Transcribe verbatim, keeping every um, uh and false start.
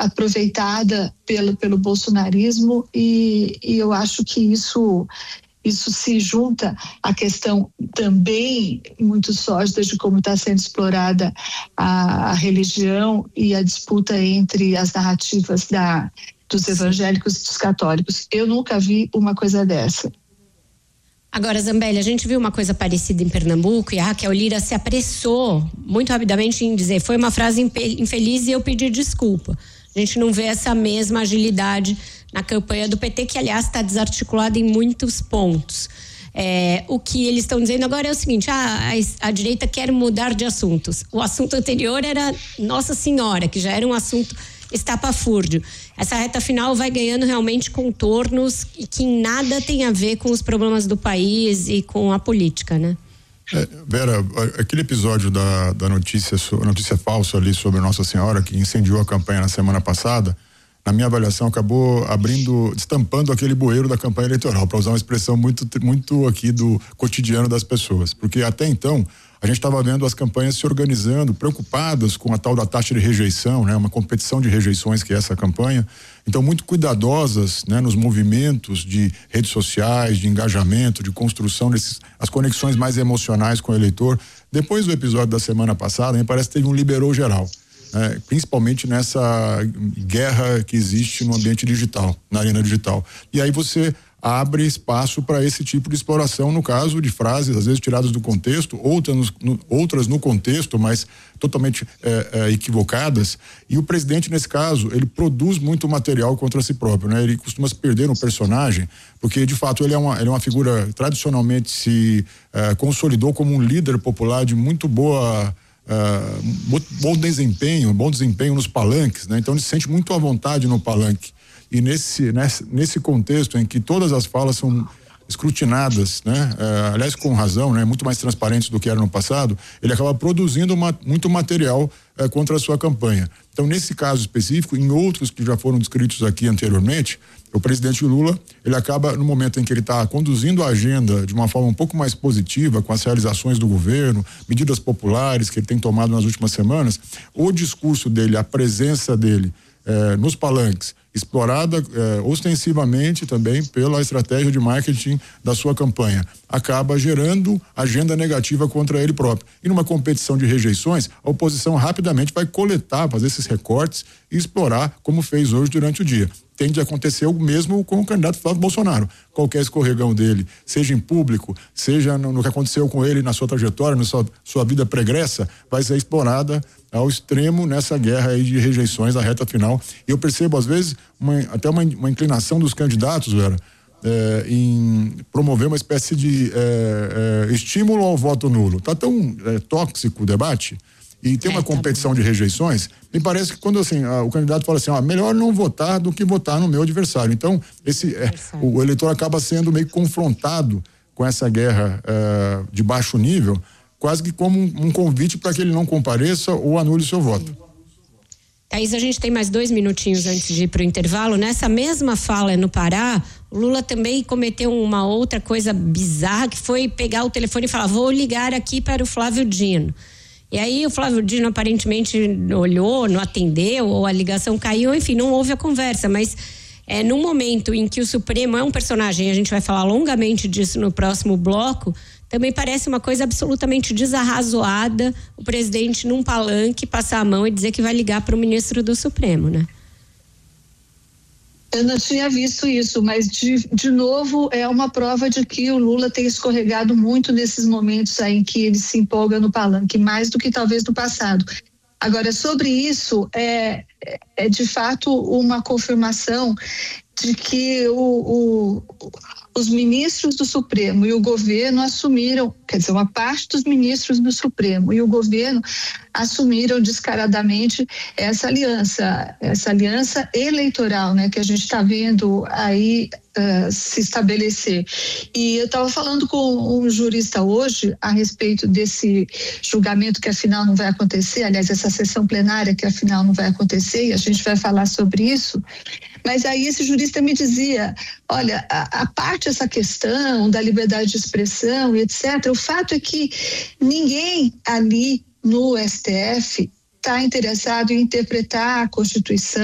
aproveitada pelo, pelo bolsonarismo e, e eu acho que isso, isso se junta à questão também muito sórdida de como está sendo explorada a, a religião e a disputa entre as narrativas da, dos evangélicos e dos católicos. Eu nunca vi uma coisa dessa. Agora, Zambelli, a gente viu uma coisa parecida em Pernambuco e a Raquel Lira se apressou muito rapidamente em dizer foi uma frase infeliz e eu pedi desculpa. A gente não vê essa mesma agilidade na campanha do P T, que aliás está desarticulada em muitos pontos. É, o que eles estão dizendo agora é o seguinte, ah, a, a direita quer mudar de assuntos. O assunto anterior era Nossa Senhora, que já era um assunto estapafúrdio. Essa reta final vai ganhando realmente contornos que em nada tem a ver com os problemas do país e com a política, né? É, Vera, aquele episódio da, da notícia, notícia falsa ali sobre Nossa Senhora, que incendiou a campanha na semana passada, na minha avaliação acabou abrindo, destampando aquele bueiro da campanha eleitoral, para usar uma expressão muito, muito aqui do cotidiano das pessoas, porque até então a gente estava vendo as campanhas se organizando, preocupadas com a tal da taxa de rejeição, né? Uma competição de rejeições que é essa campanha. Então, muito cuidadosas, né? Nos movimentos de redes sociais, de engajamento, de construção desses, as conexões mais emocionais com o eleitor. Depois do episódio da semana passada, me parece que teve um liberou geral, né? Principalmente nessa guerra que existe no ambiente digital, na arena digital. E aí você abre espaço para esse tipo de exploração, no caso de frases às vezes tiradas do contexto, outras no, outras no contexto, mas totalmente é, é, equivocadas. E o presidente, nesse caso, ele produz muito material contra si próprio, né? Ele costuma se perder no personagem, porque de fato ele é uma, ele é uma figura tradicionalmente se é, consolidou como um líder popular de muito boa Uh, bom desempenho, bom desempenho nos palanques, né? Então ele se sente muito à vontade no palanque. E nesse, nesse, nesse contexto em que todas as falas são escrutinadas, né? Uh, aliás, com razão, né? Muito mais transparentes do que era no passado, ele acaba produzindo uma, muito material uh, contra a sua campanha. Então, nesse caso específico, em outros que já foram descritos aqui anteriormente, o presidente Lula, ele acaba, no momento em que ele está conduzindo a agenda de uma forma um pouco mais positiva, com as realizações do governo, medidas populares que ele tem tomado nas últimas semanas, o discurso dele, a presença dele eh, nos palanques, explorada eh, ostensivamente também pela estratégia de marketing da sua campanha, acaba gerando agenda negativa contra ele próprio. E numa competição de rejeições, a oposição rapidamente vai coletar, fazer esses recortes e explorar, como fez hoje durante o dia. Tende a acontecer o mesmo com o candidato Flávio Bolsonaro. Qualquer escorregão dele, seja em público, seja no, no que aconteceu com ele na sua trajetória, na sua, sua vida pregressa, vai ser explorada ao extremo nessa guerra aí de rejeições da reta final. E eu percebo, às vezes, uma, até uma, uma inclinação dos candidatos, Vera, é, em promover uma espécie de é, é, estímulo ao voto nulo. Está tão é, tóxico o debate e tem uma é, competição tá de rejeições, me parece que quando assim, a, o candidato fala assim, ó, melhor não votar do que votar no meu adversário. Então, esse, é, o, o eleitor acaba sendo meio confrontado com essa guerra é, de baixo nível, quase que como um, um convite para que ele não compareça ou anule seu voto. Thaís, a gente tem mais dois minutinhos antes de ir para o intervalo. Nessa mesma fala no Pará, o Lula também cometeu uma outra coisa bizarra, que foi pegar o telefone e falar, vou ligar aqui para o Flávio Dino. E aí o Flávio Dino aparentemente olhou, não atendeu, ou a ligação caiu, enfim, não houve a conversa, mas é, no momento em que o Supremo é um personagem, a gente vai falar longamente disso no próximo bloco, também parece uma coisa absolutamente desarrazoada o presidente num palanque passar a mão e dizer que vai ligar para o ministro do Supremo, né? Eu não tinha visto isso, mas de, de novo é uma prova de que o Lula tem escorregado muito nesses momentos aí em que ele se empolga no palanque, mais do que talvez no passado. Agora, sobre isso, é, é de fato uma confirmação de que o, o, os ministros do Supremo e o governo assumiram, quer dizer, uma parte dos ministros do Supremo e o governo assumiram descaradamente essa aliança, essa aliança eleitoral, né, que a gente está vendo aí uh, se estabelecer. E eu estava falando com um jurista hoje a respeito desse julgamento que afinal não vai acontecer, aliás, essa sessão plenária que afinal não vai acontecer, e a gente vai falar sobre isso. Mas aí esse jurista me dizia, olha, a, a parte dessa questão da liberdade de expressão e etcétera, o fato é que ninguém ali no S T F está interessado em interpretar a Constituição